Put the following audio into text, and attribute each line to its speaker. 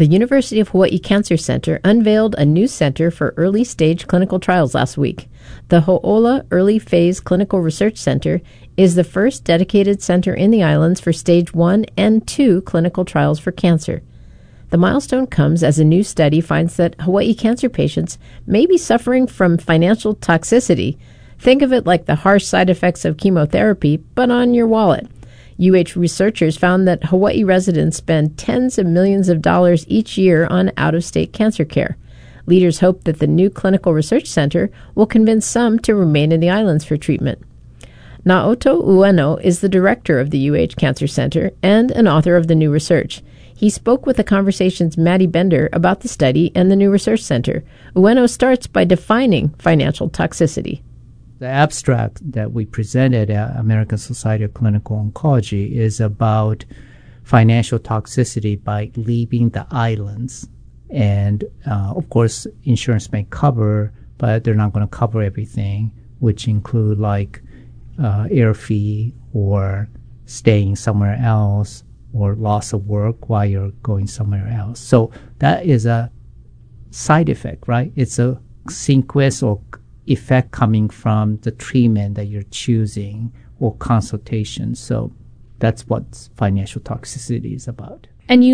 Speaker 1: The University of Hawaii Cancer Center unveiled a new center for early-stage clinical trials last week. The Ho'ola Early Phase Clinical Research Center is the first dedicated center in the islands for Stage 1 and 2 clinical trials for cancer. The milestone comes as a new study finds that Hawaii cancer patients may be suffering from financial toxicity. Think of it like the harsh side effects of chemotherapy, but on your wallet. UH researchers found that Hawaii residents spend tens of millions of dollars each year on out-of-state cancer care. Leaders hope that the new clinical research center will convince some to remain in the islands for treatment. Naoto Ueno is the director of the UH Cancer Center and an author of the new research. He spoke with The Conversation's Maddie Bender about the study and the new research center. Ueno starts by defining financial toxicity.
Speaker 2: The abstract that we presented at American Society of Clinical Oncology is about financial toxicity by leaving the islands. And, of course, insurance may cover, but they're not going to cover everything, which include like air fee or staying somewhere else or loss of work while you're going somewhere else. So that is a side effect, right? It's a sequence or effect coming from the treatment that you're choosing or consultation. So that's what financial toxicity is about.
Speaker 3: And you